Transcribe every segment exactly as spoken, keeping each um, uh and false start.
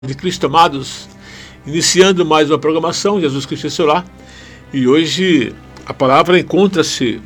de Cristo, amados, iniciando mais uma programação, Jesus Cristo em seu lar, e hoje a palavra encontra-se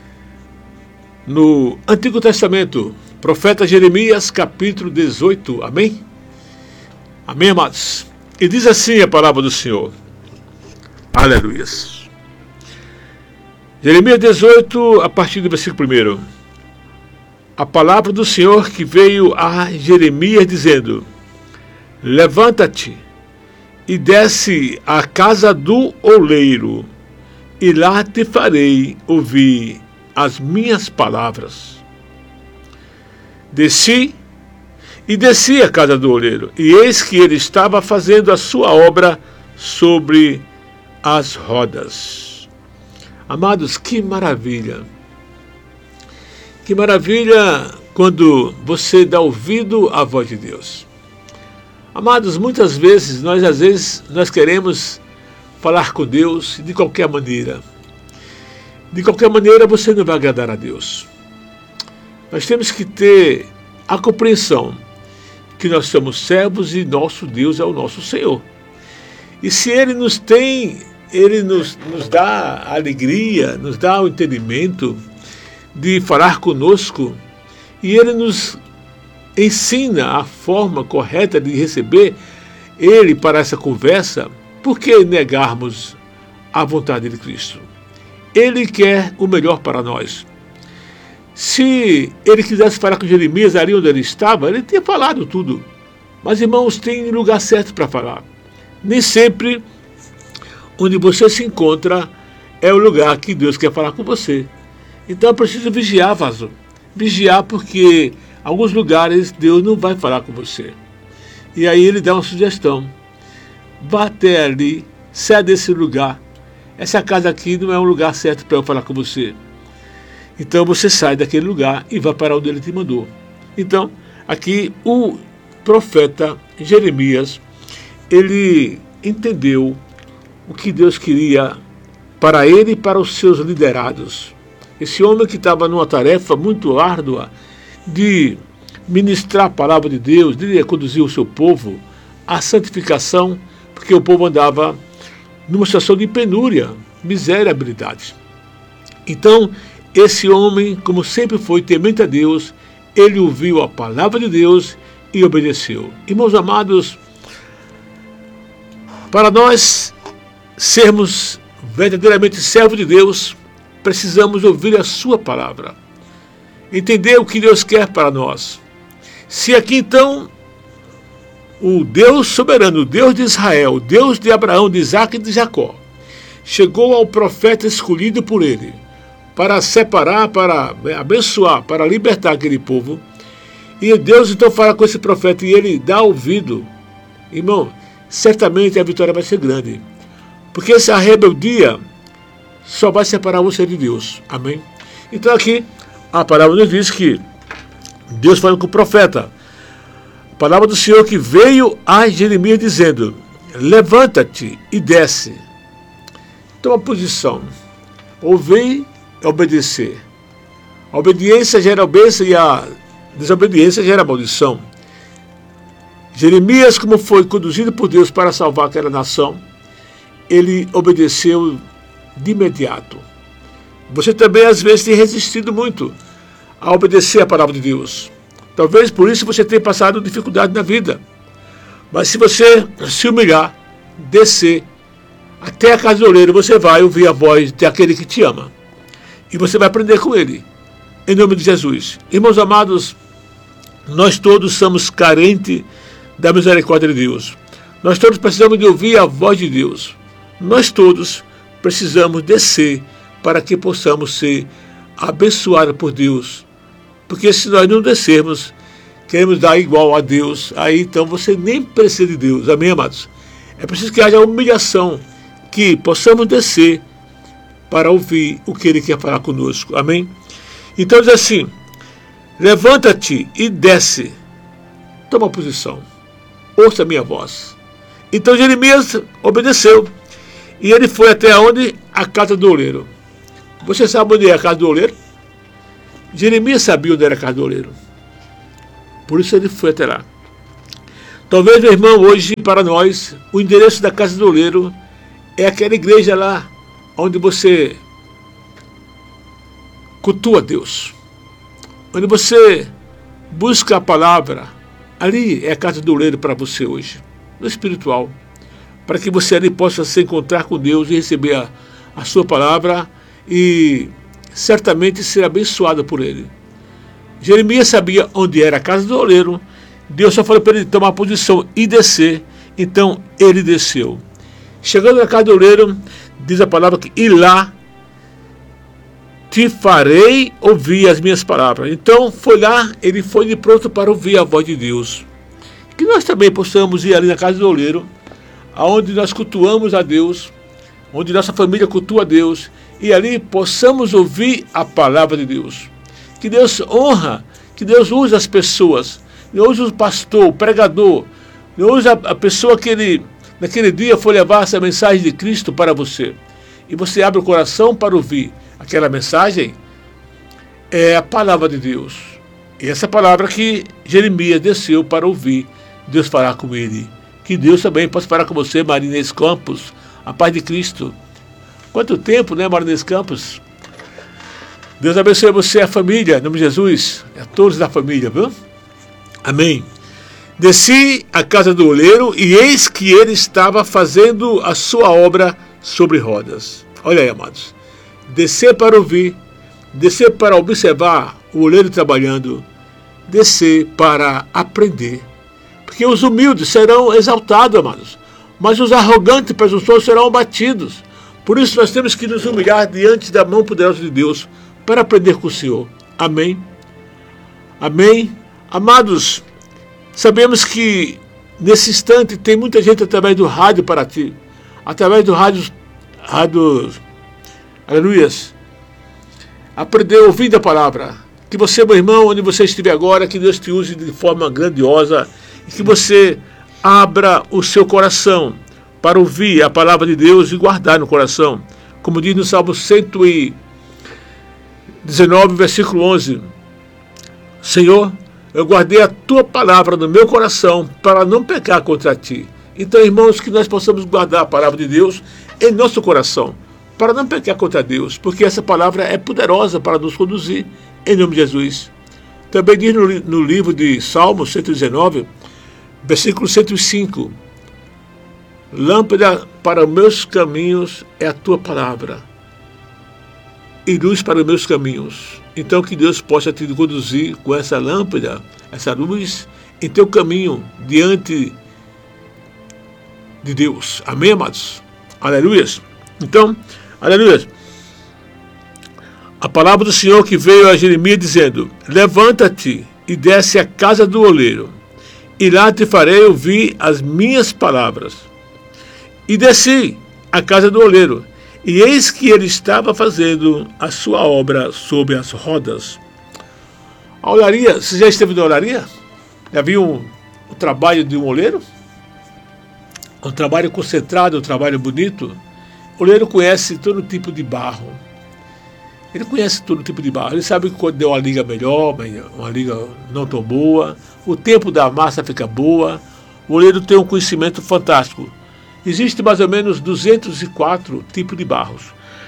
no Antigo Testamento, profeta Jeremias, capítulo dezoito, amém? Amém, amados? E diz assim a palavra do Senhor, aleluias. Jeremias dezoito, a partir do versículo primeiro. A palavra do Senhor que veio a Jeremias dizendo: levanta-te e desce à casa do oleiro, e lá te farei ouvir as minhas palavras. Desci e desci à casa do oleiro, e eis que ele estava fazendo a sua obra sobre as rodas. Amados, que maravilha! Que maravilha quando você dá ouvido à voz de Deus. Amados, muitas vezes, nós às vezes, nós queremos falar com Deus de qualquer maneira. De qualquer maneira você não vai agradar a Deus. Nós temos que ter a compreensão que nós somos servos e nosso Deus é o nosso Senhor. E se Ele nos tem, Ele nos, nos dá a alegria, nos dá o entendimento de falar conosco, e Ele nos ensina a forma correta de receber Ele para essa conversa, por que negarmos a vontade de Cristo? Ele quer o melhor para nós. Se Ele quisesse falar com Jeremias ali onde ele estava, Ele teria falado tudo. Mas, irmãos, tem lugar certo para falar. Nem sempre onde você se encontra é o lugar que Deus quer falar com você. Então é preciso vigiar, vaso. Vigiar, porque alguns lugares Deus não vai falar com você. E aí Ele dá uma sugestão. Vá até ali, saia desse lugar. Essa casa aqui não é um lugar certo para eu falar com você. Então você sai daquele lugar e vai para onde Ele te mandou. Então, aqui o profeta Jeremias, ele entendeu o que Deus queria para ele e para os seus liderados. Esse homem que estava numa tarefa muito árdua de ministrar a palavra de Deus, de conduzir o seu povo à santificação, porque o povo andava numa situação de penúria, miséria e habilidade. Então, esse homem, como sempre foi temente a Deus, ele ouviu a palavra de Deus e obedeceu. Irmãos amados, para nós sermos verdadeiramente servos de Deus, precisamos ouvir a sua palavra, entender o que Deus quer para nós. Se aqui então o Deus soberano, o Deus de Israel, o Deus de Abraão, de Isaac e de Jacó, chegou ao profeta escolhido por ele para separar, para abençoar, para libertar aquele povo, e Deus então fala com esse profeta e ele dá ouvido, irmão, certamente a vitória vai ser grande, porque essa rebeldia só vai separar você de Deus. Amém? Então aqui a palavra nos diz que Deus fala com o profeta. A palavra do Senhor que veio a Jeremias dizendo: levanta-te e desce. Toma posição. Ouvir é obedecer. A obediência gera bênção e a desobediência gera maldição. Jeremias, como foi conduzido por Deus para salvar aquela nação, ele obedeceu de imediato. Você também às vezes tem resistido muito a obedecer a palavra de Deus. Talvez por isso você tenha passado dificuldade na vida. Mas se você se humilhar, descer até a casa do oleiro, você vai ouvir a voz daquele que te ama. E você vai aprender com ele. Em nome de Jesus. Irmãos amados, nós todos somos carentes da misericórdia de Deus. Nós todos precisamos de ouvir a voz de Deus. Nós todos precisamos descer para que possamos ser abençoados por Deus. Porque se nós não descermos, queremos dar igual a Deus, aí então você nem precisa de Deus. Amém, amados? É preciso que haja humilhação, que possamos descer para ouvir o que Ele quer falar conosco. Amém? Então diz assim: levanta-te e desce. Toma posição. Ouça a minha voz. Então Jeremias obedeceu. E ele foi até onde? A casa do oleiro. Você sabe onde é a casa do oleiro? Jeremias sabia onde era a casa do oleiro. Por isso ele foi até lá. Talvez, meu irmão, hoje para nós, o endereço da casa do oleiro é aquela igreja lá, onde você cultua Deus, onde você busca a palavra. Ali é a casa do oleiro para você hoje, no espiritual, para que você ali possa se encontrar com Deus e receber a, a sua palavra e certamente ser abençoado por ele. Jeremias sabia onde era a casa do oleiro. Deus só falou para ele tomar posição e descer. Então ele desceu. Chegando na casa do oleiro, diz a palavra que e lá te farei ouvir as minhas palavras. Então foi lá, ele foi de pronto para ouvir a voz de Deus. Que nós também possamos ir ali na casa do oleiro, aonde nós cultuamos a Deus, onde nossa família cultua a Deus, e ali possamos ouvir a palavra de Deus. Que Deus honra, que Deus use as pessoas, não use o pastor, o pregador, não use a, a pessoa que ele, naquele dia, foi levar essa mensagem de Cristo para você. E você abre o coração para ouvir aquela mensagem, é a palavra de Deus. E essa palavra que Jeremias desceu para ouvir, Deus fará com ele. Que Deus também possa falar com você, Marinês Campos, a paz de Cristo. Quanto tempo, né, Marinês Campos? Deus abençoe você e a família, em nome de Jesus, a todos da família, viu? Amém. Desci à casa do oleiro e eis que ele estava fazendo a sua obra sobre rodas. Olha aí, amados. Descer para ouvir, descer para observar o oleiro trabalhando, descer para aprender. Porque os humildes serão exaltados, amados, mas os arrogantes e presunçosos serão abatidos. Por isso nós temos que nos humilhar diante da mão poderosa de Deus para aprender com o Senhor. Amém? Amém? Amados, sabemos que nesse instante tem muita gente através do rádio para ti, através do rádio, rádio aleluias, aprender ouvindo a palavra. Que você, meu irmão, onde você estiver agora, que Deus te use de forma grandiosa e que você abra o seu coração para ouvir a palavra de Deus e guardar no coração. Como diz no Salmo cento e dezenove, versículo onze. Senhor, eu guardei a tua palavra no meu coração para não pecar contra ti. Então, irmãos, que nós possamos guardar a palavra de Deus em nosso coração, para não pecar contra Deus, porque essa palavra é poderosa para nos conduzir, em nome de Jesus. Também diz no, no livro de Salmo cento e dezenove, versículo cento e cinco, lâmpada para meus caminhos é a tua palavra, e luz para os meus caminhos. Então que Deus possa te conduzir com essa lâmpada, essa luz, em teu caminho, diante de Deus. Amém, amados? Aleluias. Então, aleluias. A palavra do Senhor que veio a Jeremias dizendo: levanta-te e desce à casa do oleiro, e lá te farei ouvir as minhas palavras. E desci à casa do oleiro, e eis que ele estava fazendo a sua obra sobre as rodas. A olaria, você já esteve na olaria? Já viu um, o trabalho de um oleiro? Um trabalho concentrado, um trabalho bonito. O oleiro conhece todo tipo de barro. Ele conhece todo tipo de barro. Ele sabe que quando deu uma liga melhor, uma liga não tão boa, o tempo da massa fica boa. O oleiro tem um conhecimento fantástico. Existem mais ou menos duzentos e quatro tipos de barros.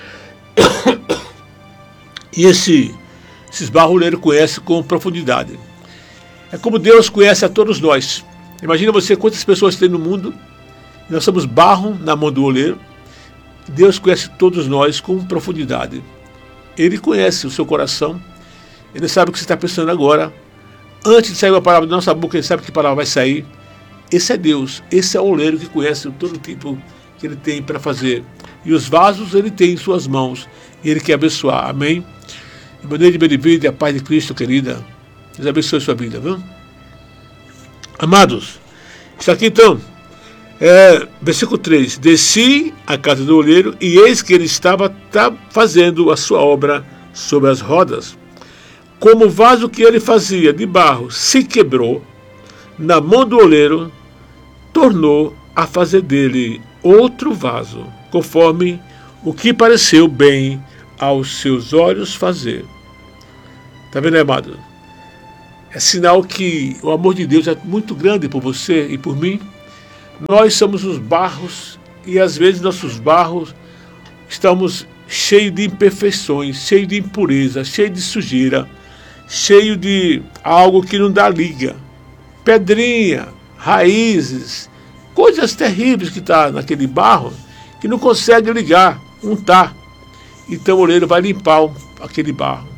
E esse, esses barros o oleiro conhece com profundidade. É como Deus conhece a todos nós. Imagina você quantas pessoas tem no mundo. Nós somos barro na mão do oleiro. Deus conhece todos nós com profundidade. Ele conhece o seu coração. Ele sabe o que você está pensando agora. Antes de sair uma palavra da nossa boca, ele sabe que palavra vai sair. Esse é Deus, esse é o oleiro que conhece todo tipo que ele tem para fazer. E os vasos ele tem em suas mãos, e ele quer abençoar. Amém? Em maneira de bem-vindo, a paz de Cristo, querida. Deus abençoe a sua vida, viu? Amados, isso aqui então, é, versículo três. Desci à casa do oleiro, e eis que ele estava tá, fazendo a sua obra sobre as rodas. Como o vaso que ele fazia de barro se quebrou na mão do oleiro, tornou a fazer dele outro vaso, conforme o que pareceu bem aos seus olhos fazer. Está vendo, amado? é sinal que o amor de Deus é muito grande por você e por mim. Nós somos os barros e às vezes nossos barros estamos cheios de imperfeições, cheios de impureza, cheios de sujeira, cheios de algo que não dá liga. Pedrinha, raízes, coisas terríveis que está naquele barro que não consegue ligar, untar. Então o oleiro vai limpar aquele barro.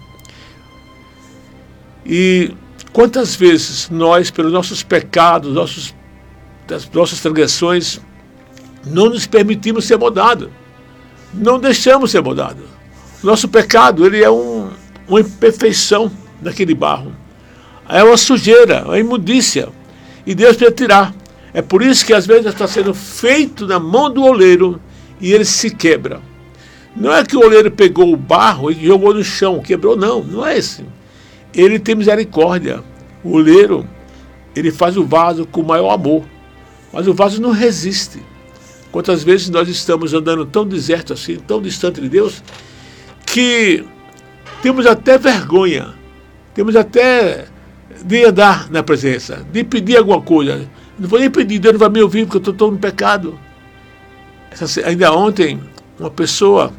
E quantas vezes nós, pelos nossos pecados, nossos, das nossas transgressões, não nos permitimos ser moldados, não deixamos ser moldados. Nosso pecado, ele é um, uma imperfeição daquele barro, é uma sujeira, é uma imundícia, e Deus precisa tirar. É por isso que às vezes está sendo feito na mão do oleiro e ele se quebra. Não é que o oleiro pegou o barro e jogou no chão, quebrou, não, não é assim. Ele tem misericórdia. O oleiro, ele faz o vaso com o maior amor, mas o vaso não resiste. Quantas vezes nós estamos andando tão deserto assim, tão distante de Deus, que temos até vergonha, temos até de andar na presença, de pedir alguma coisa. Não vou nem pedir, Deus não vai me ouvir porque eu estou no pecado. Essa, ainda ontem, uma pessoa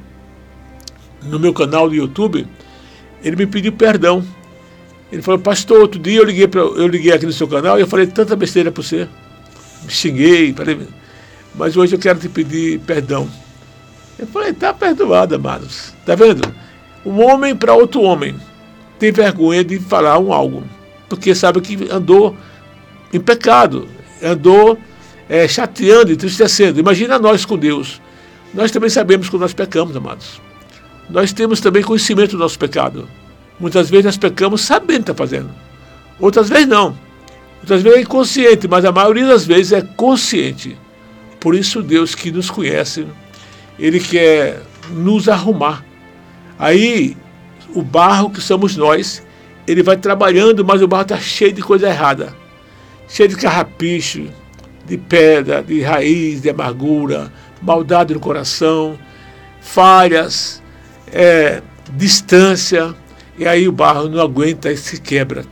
no meu canal do YouTube, ele me pediu perdão. Ele falou: pastor, outro dia eu liguei, pra, eu liguei aqui no seu canal e eu falei tanta besteira para você. Me xinguei, falei, mas hoje eu quero te pedir perdão. Eu falei: está perdoado, amados. Está vendo? Um homem para outro homem tem vergonha de falar um algo, porque sabe que andou em pecado, andou é, chateando, entristecendo. Imagina nós com Deus. Nós também sabemos que nós pecamos, amados. Nós temos também conhecimento do nosso pecado. Muitas vezes nós pecamos sabendo que está fazendo. Outras vezes não. Outras vezes é inconsciente, mas a maioria das vezes é consciente. Por isso Deus que nos conhece, Ele quer nos arrumar. Aí o barro que somos nós, Ele vai trabalhando, mas o barro está cheio de coisa errada. Cheio de carrapicho, de pedra, de raiz, de amargura, maldade no coração, falhas, é, distância. E aí o barro não aguenta e se quebra.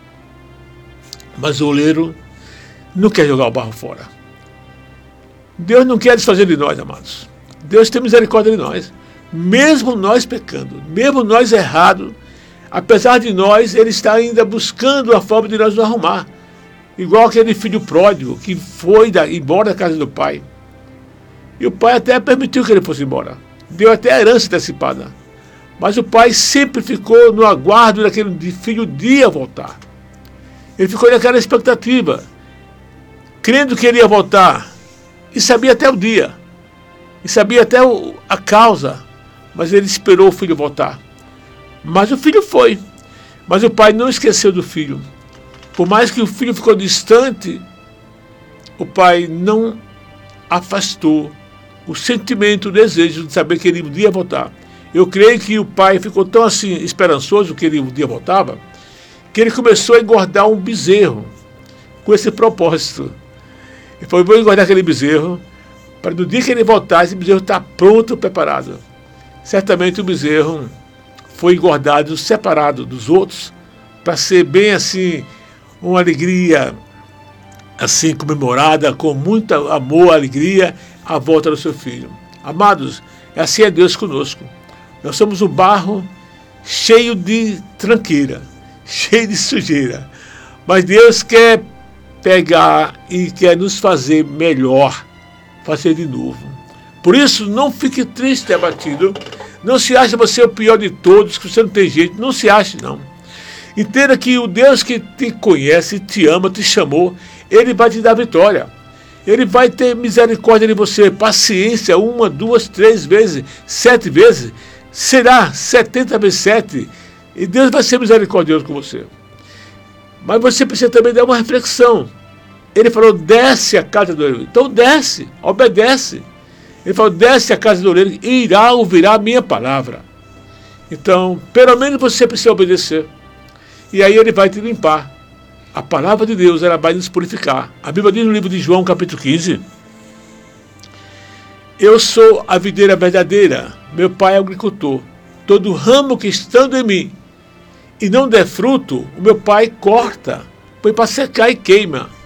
Mas o oleiro não quer jogar o barro fora. Deus não quer desfazer de nós, amados. Deus tem misericórdia de nós. Mesmo nós pecando, mesmo nós errados, apesar de nós, Ele está ainda buscando a forma de nós nos arrumar. Igual aquele filho pródigo que foi da, embora da casa do pai. E o pai até permitiu que ele fosse embora. Deu até a herança antecipada. Mas o pai sempre ficou no aguardo daquele filho dia voltar. Ele ficou naquela expectativa, crendo que ele ia voltar, e sabia até o dia, e sabia até o, a causa, mas ele esperou o filho voltar. Mas o filho foi, mas o pai não esqueceu do filho. Por mais que o filho ficou distante, o pai não afastou o sentimento, o desejo de saber que ele um dia voltar. Eu creio que o pai ficou tão assim esperançoso que ele um dia voltava, que ele começou a engordar um bezerro com esse propósito. Ele falou: vou engordar aquele bezerro para no dia que ele voltar, esse bezerro estar pronto, preparado. Certamente o bezerro foi engordado, separado dos outros, para ser bem assim, uma alegria assim comemorada, com muito amor, alegria, a volta do seu filho. Amados, assim é Deus conosco. Nós somos um barro cheio de tranqueira, cheio de sujeira. Mas Deus quer pegar e quer nos fazer melhor, fazer de novo. Por isso, não fique triste e abatido. Não se ache você o pior de todos, que você não tem jeito. Não se ache, não. Entenda que o Deus que te conhece, te ama, te chamou, Ele vai te dar vitória. Ele vai ter misericórdia de você, paciência, uma, duas, três vezes, sete vezes. Será setenta vezes sete, e Deus vai ser misericordioso com você. Mas você precisa também dar uma reflexão. Ele falou: desce a casa do oleiro. Então desce, obedece. Ele falou: desce a casa do oleiro e irá ouvirá a minha palavra. Então, pelo menos você precisa obedecer. E aí ele vai te limpar. A palavra de Deus, ela vai nos purificar. A Bíblia diz no livro de João, capítulo quinze: eu sou a videira verdadeira, meu pai é o agricultor. Todo ramo que estando em mim e não der fruto, o meu pai corta, põe para secar e queima.